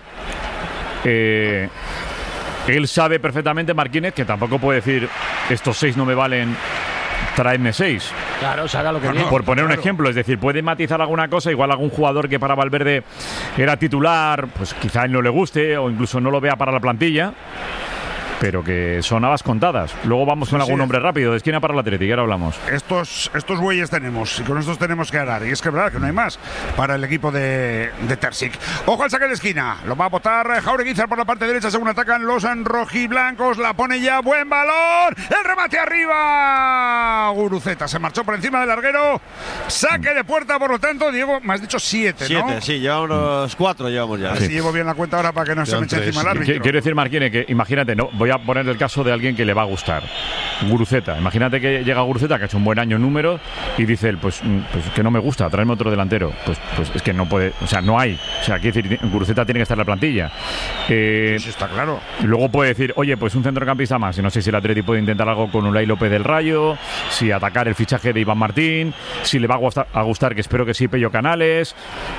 eh, él sabe perfectamente, Marquínez, que tampoco puede decir estos seis no me valen, traedme seis. Claro, se haga lo que viene. Por poner claro. un ejemplo, es decir, puede matizar alguna cosa, igual algún jugador que para Valverde era titular, pues quizá a él no le guste o incluso no lo vea para la plantilla. pero que son habas contadas. Luego vamos con Sí, algún sí. nombre rápido. De esquina para el Atlético, ahora hablamos. Estos, estos bueyes tenemos, y con estos tenemos que ganar. Y es que es verdad que no hay más para el equipo de, de Terzic. Ojo al saque de esquina. Lo va a botar Jaureguizar por la parte derecha según atacan los rojiblancos. La pone ya, buen balón. El remate arriba. Guruceta se marchó por encima del larguero. Saque de puerta, por lo tanto, Diego, me has dicho siete, ¿no? Siete, sí, llevamos unos cuatro, llevamos ya. A ver si llevo bien la cuenta ahora para que no se me eche encima el árbitro. Quiero decir, Marquine, que imagínate, no, voy a poner el caso de alguien que le va a gustar. Guruceta. Imagínate que llega Guruceta, que ha hecho un buen año en número, y dice él, pues, pues que no me gusta, traerme otro delantero. Pues, pues es que no puede, o sea, no hay. O sea, quiero decir, Guruceta tiene que estar en la plantilla. Eh, sí, está claro. Luego puede decir, oye, pues un centrocampista más. Y no sé si el Atleti puede intentar algo con Unai López del Rayo, si atacar el fichaje de Iván Martín, si le va a gustar, a gustar que espero que sí, Pello Canales.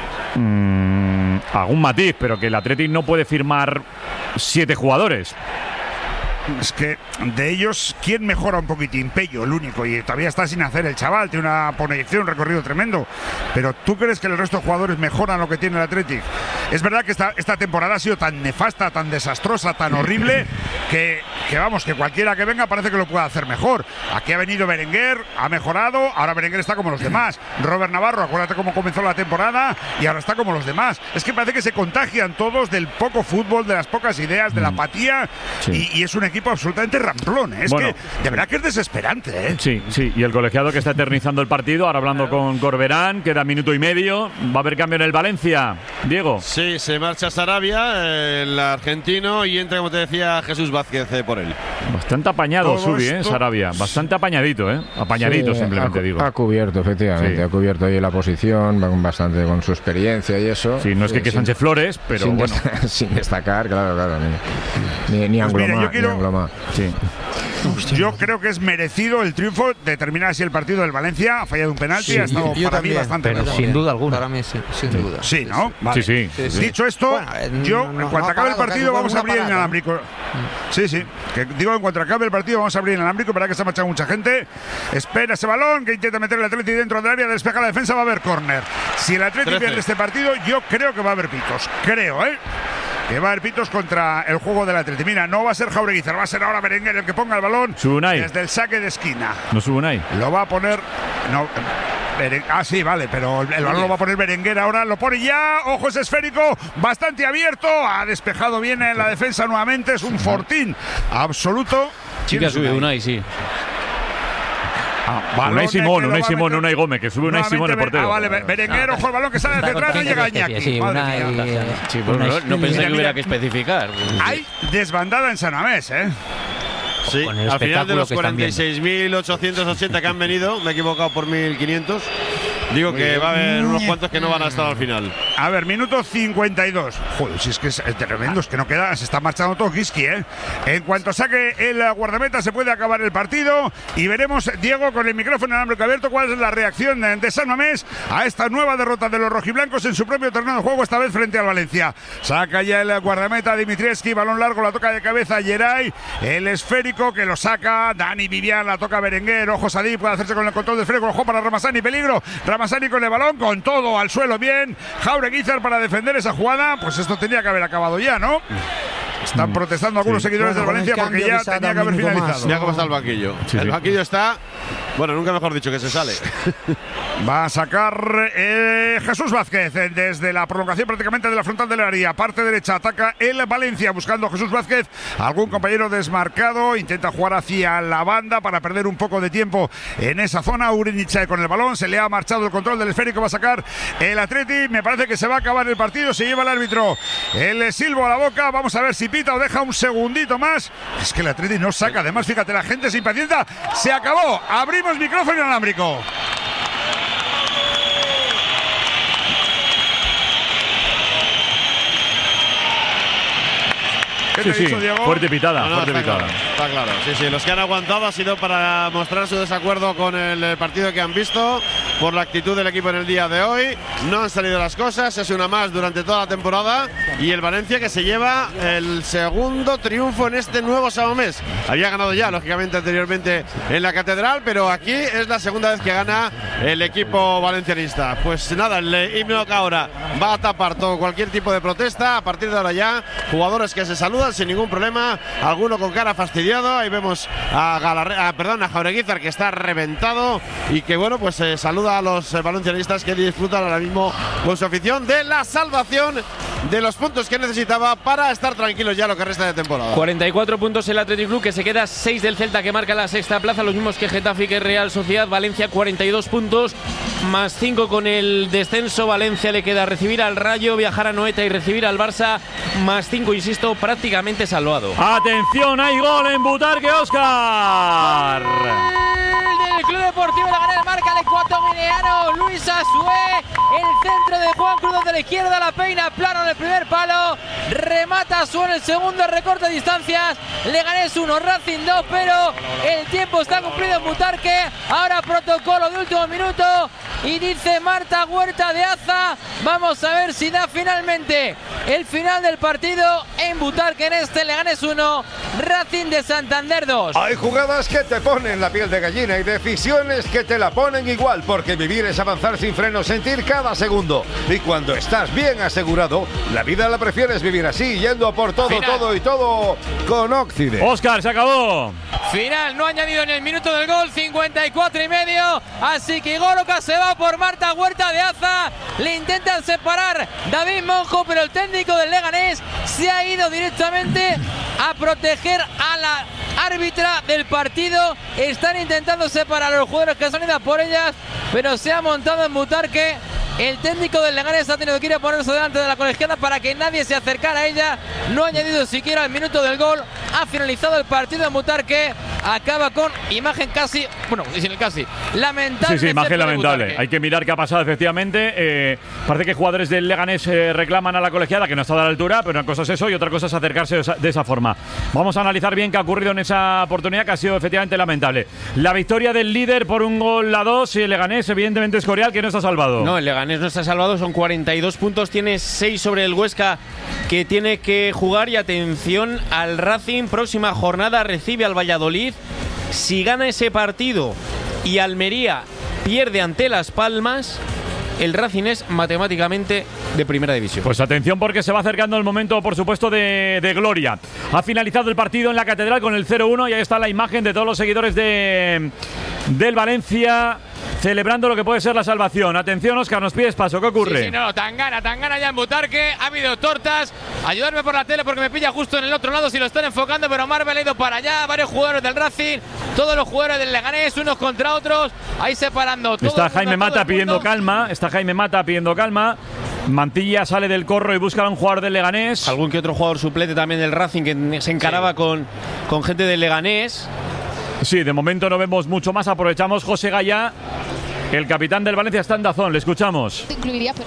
Mm, algún matiz, pero que el Atleti no puede firmar siete jugadores. Es que de ellos, ¿quién mejora un poquitín? Pello, el único, y todavía está sin hacer el chaval, tiene una proyección, un recorrido tremendo. Pero ¿tú crees que el resto de jugadores mejoran lo que tiene el Athletic? Es verdad que esta, esta temporada ha sido tan nefasta, tan desastrosa, tan horrible, que, que vamos, que cualquiera que venga parece que lo puede hacer mejor. Aquí ha venido Berenguer, ha mejorado, ahora Berenguer está como los demás. Robert Navarro, acuérdate cómo comenzó la temporada y ahora está como los demás. Es que parece que se contagian todos del poco fútbol, de las pocas ideas, de la apatía, Sí. y, y es un equipo absolutamente ramplón. ¿eh? Es Bueno. que de verdad que es desesperante. ¿eh? Sí, sí, y el colegiado que está eternizando el partido, ahora hablando con Corberán, queda minuto y medio, va a haber cambio en el Valencia. Diego. Sí, se marcha Sarabia, el argentino, y entra, como te decía, Jesús Vázquez eh, por él. Bastante apañado Todo Subi, ¿eh? esto- Sarabia. Bastante apañadito, ¿eh? Apañadito Sí, simplemente ha, digo. Ha cubierto, efectivamente, Sí. ha cubierto ahí la posición, va con bastante con su experiencia y eso. Sí, no es que que sin- Sánchez Flores, pero sin bueno. desta- sin destacar, claro, claro. Ni, ni, ni Pues mira, Anglomá, yo quiero- ni Anglomá. Sí. Yo creo que es merecido el triunfo de terminar así el partido del Valencia. Ha fallado un penalti, Sí, ha estado yo- yo para mí también, bastante pero mejor. sin duda alguna. Para mí, sí, sin duda. Sí, ¿no? Vale. Sí, sí. sí. Dicho esto, Bueno, eh, yo, no- en cuanto no ha acabe el parado, partido, casi vamos a una abrir el parada. inalámbrico. Sí, sí. Que digo, en cuanto acabe el partido, vamos a abrir el inalámbrico. Verá que se ha marchado mucha gente. Espera ese balón, que intenta meter el Atleti dentro del área, despeja la defensa, va a haber córner. Si el Atleti trece. pierde este partido, yo creo que va a haber pitos. Creo, ¿eh? Que va a haber pitos contra el juego del Atleti. Mira, no va a ser Jaureguizar, va a ser ahora Berenguer el que ponga el balón Subunay. desde el saque de esquina. No sube Unai. Lo va a poner. No. Beren- Ah, sí, vale, pero el el balón lo va a poner Berenguer ahora. Lo pone ya. Ojo, es esférico. Bastante abierto. Ha despejado bien en la defensa nuevamente. Es un fortín absoluto. Sí que sube Unai, sí. Ah, balón Unai que Simón, lo Unai va a Simón, meter- Unai Gómez, que sube Unai Nuevamente Simón el Be- portero. Ah, vale, Be- Berenguer, ojo el balón que sale desde atrás y llega Iñaki. Sí, Madre una, mía. Sí, bueno, no, no pensé Mira, que hubiera mira. que especificar. Hay desbandada en San Mamés, ¿eh? Sí, Con el al final de espectáculo los que están cuarenta y seis mil ochocientos ochenta que han venido, me he equivocado por mil quinientos. Digo Muy que bien. va a haber unos cuantos que no van a estar al final. A ver, minuto cincuenta y dos. Joder, si es que es es tremendo, es que no queda, se está marchando todo Kiski, ¿eh? En cuanto saque el guardameta se puede acabar el partido y veremos, Diego, con el micrófono inalámbrico abierto, cuál es la reacción de, de San Mamés a esta nueva derrota de los rojiblancos en su propio terreno de juego, esta vez frente al Valencia. Saca ya el guardameta Dimitrievski, balón largo, la toca de cabeza Geray, el esférico que lo saca Dani Vivian, la toca Berenguer, ojo Sadí, puede hacerse con el control del esférico, ojo para Ramazani, peligro, Ramazani con el balón, con todo al suelo, bien, Jaureguizar para defender esa jugada, pues esto tenía que haber acabado ya, ¿no? Están protestando algunos Sí. seguidores Bueno, del Valencia con el porque cambio ya que se ha tenía que dado haber un minuto finalizado. más, Mira cómo está el banquillo. Sí, el sí. banquillo está, bueno, nunca mejor dicho que se sale. Va a sacar eh, Jesús Vázquez eh, desde la prolongación prácticamente de la frontal del área. Parte derecha ataca el Valencia buscando a Jesús Vázquez. Algún compañero desmarcado. Intenta jugar hacia la banda para perder un poco de tiempo en esa zona. Uriniche con el balón. Se le ha marchado el control del esférico. Va a sacar el Atleti. Me parece que se va a acabar el partido. Se lleva el árbitro el silbo a la boca. Vamos a ver si pita o deja un segundito más. Es que el Atleti no saca. Además, fíjate, la gente se impacienta. Se acabó. Abrimos micrófono inalámbrico. ¿Qué Sí, te he sí, dicho, Diego? fuerte pitada, No, no, fuerte está pitada. claro, está claro. Sí, sí, los que han aguantado ha sido para mostrar su desacuerdo con el eh, partido que han visto, por la actitud del equipo en el día de hoy. No han salido las cosas, es una más durante toda la temporada. Y el Valencia que se lleva el segundo triunfo en este nuevo Samamés. Había ganado ya, lógicamente, anteriormente en la Catedral, pero aquí es la segunda vez que gana el equipo valencianista. Pues nada, el eh, himno que ahora va a tapar todo cualquier tipo de protesta. A partir de ahora ya, jugadores que se saludan. saludan sin ningún problema. Alguno con cara fastidiado. Ahí vemos a, Galarre a, perdón, a Jaureguizar, que está reventado y que bueno, pues eh, saluda a los eh, valencianistas que disfrutan ahora mismo con su afición de la salvación, de los puntos que necesitaba para estar tranquilos ya lo que resta de temporada. cuarenta y cuatro puntos el Athletic Club, que se queda seis del Celta, que marca la sexta plaza, los mismos que Getafe y que Real Sociedad. Valencia cuarenta y dos puntos, más cinco con el descenso. Valencia le queda recibir al Rayo, viajar a Noeta y recibir al Barça, más cinco, insisto, prácticamente salvado. Atención, hay gol en Butarque, Óscar. El Club Deportivo Leganés marca el ecuatoguineano Luis Asué. El centro de Juan Cruz de la izquierda, la peina plano en el primer palo. Remata Asué en el segundo, recorte de distancias. Leganés uno, Racing dos, pero el tiempo está cumplido en Butarque. Ahora protocolo de último minuto. Y dice Marta Huerta de Aza, vamos a ver si da finalmente el final del partido en Butarque, en este Leganés uno, Racing de Santander dos. Hay jugadas que te ponen la piel de gallina y decisiones que te la ponen igual, porque vivir es avanzar sin freno, sentir cada segundo. Y cuando estás bien asegurado, la vida la prefieres vivir así, yendo a por todo, final. todo y todo con Occident. Óscar, se acabó. Final, no ha añadido ni el minuto del gol, cincuenta y cuatro y medio, así que Goloca se va por Marta Huerta de Aza. Le intentan separar David Monjo, pero el técnico del Leganés se ha ido directamente a proteger a la árbitra del partido. Están intentando separar a los jugadores que se han ido por ellas, pero se ha montado en Butarque. El técnico del Leganés ha tenido que ir a ponerse delante de la colegiada para que nadie se acercara a ella. No ha añadido siquiera el minuto del gol. Ha finalizado el partido en Butarque. Acaba con imagen casi, bueno, sin el casi, lamentable. Sí, sí, imagen lamentable. Hay que mirar qué ha pasado, efectivamente. Eh, parece que jugadores del Leganés eh, reclaman a la colegiada, que no está a la altura, pero una cosa es eso y otra cosa es acercarse de esa, de esa forma. Vamos a analizar bien qué ha ocurrido en esa oportunidad, que ha sido efectivamente lamentable. La victoria del líder por un gol a dos, y el Leganés, evidentemente, es Escorial, que no está salvado. No, el Leganés no está salvado, son cuarenta y dos puntos, tiene seis sobre el Huesca, que tiene que jugar. Y atención al Racing, próxima jornada recibe al Valladolid. Si gana ese partido y Almería pierde ante Las Palmas, el Racing es matemáticamente de primera división. Pues atención, porque se va acercando el momento, por supuesto, de, de gloria. Ha finalizado el partido en la Catedral con el cero uno y ahí está la imagen de todos los seguidores de, del Valencia celebrando lo que puede ser la salvación. Atención, Óscar, nos pides paso. ¿Qué ocurre? Sí, sí, no, tan gana, tan gana ya en Butarque. Ha habido tortas. Ayudarme por la tele porque me pilla justo en el otro lado si lo están enfocando, pero Marvel ha ido para allá. Varios jugadores del Racing, todos los jugadores del Leganés, unos contra otros, ahí separando. Todo está Jaime Mata pidiendo calma. Está Jaime Mata pidiendo calma. Mantilla sale del corro y busca a un jugador del Leganés. Algún que otro jugador suplente también del Racing que se encaraba sí. con, con gente del Leganés. Sí, de momento no vemos mucho más. Aprovechamos José Gaya, el capitán del Valencia, está en Dazón. Le escuchamos. Te incluiría, pero...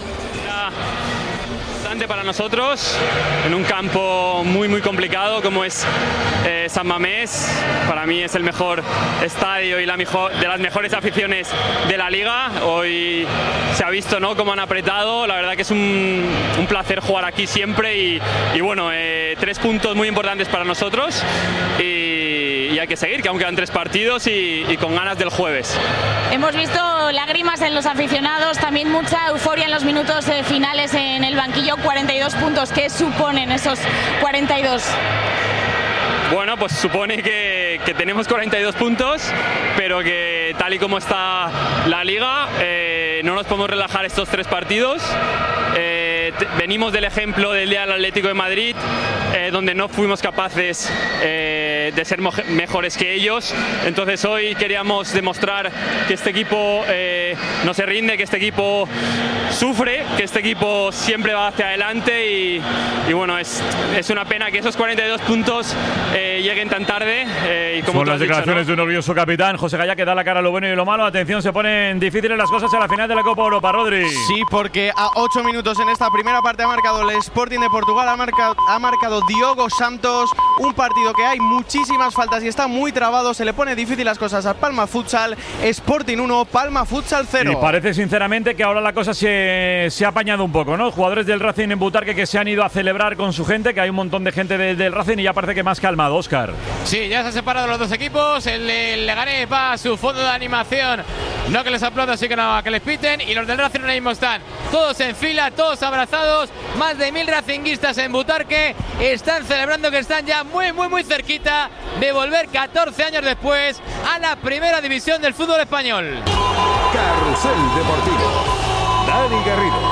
Para nosotros, en un campo muy muy complicado como es eh, San Mamés. Para mí es el mejor estadio y la mejor, de las mejores aficiones de la liga. Hoy se ha visto, ¿no?, cómo han apretado. La verdad que es un, un placer jugar aquí siempre y, y bueno, eh, tres puntos muy importantes para nosotros y, y hay que seguir, que aún quedan tres partidos y, y con ganas del jueves. Hemos visto lágrimas en los aficionados, también mucha euforia en los minutos eh, finales en el banquillo. cuarenta y dos puntos, ¿qué suponen esos cuarenta y dos? Bueno, pues supone que, que tenemos cuarenta y dos puntos, pero que tal y como está la liga, eh, no nos podemos relajar estos tres partidos. Eh, venimos del ejemplo del día del Atlético de Madrid, eh, donde no fuimos capaces eh, de ser mejores que ellos. Entonces hoy queríamos demostrar que este equipo eh, no se rinde, que este equipo sufre, que este equipo siempre va hacia adelante y, y bueno, es, es una pena que esos cuarenta y dos puntos eh, lleguen tan tarde. Eh, y como Son las declaraciones dicho, ¿no?, de un orgulloso capitán, José Gaya, que da la cara a lo bueno y lo malo. Atención, se ponen difíciles las cosas a la final de la Copa Europa, Rodri. Sí, porque a ocho minutos en esta primera parte ha marcado el Sporting de Portugal, ha marcado, ha marcado Diogo Santos, un partido que hay muchísimo muchísimas faltas y está muy trabado. Se le pone difícil las cosas al Palma Futsal. Sporting uno, Palma Futsal cero. Y parece sinceramente que ahora la cosa se, se ha apañado un poco, ¿no? Jugadores del Racing en Butarque que se han ido a celebrar con su gente, que hay un montón de gente de, del Racing y ya parece que más calmado, Óscar. Sí, ya se han separado los dos equipos. El, el Leganés va a su fondo de animación. No que les aplaudan, así que no, que les piten. Y los del Racing ahora mismo están todos en fila, todos abrazados. Más de mil racinguistas en Butarque. Están celebrando que están ya muy, muy, muy cerquita de volver catorce años después a la primera división del fútbol español. Carrusel Deportivo. Dani Garrido.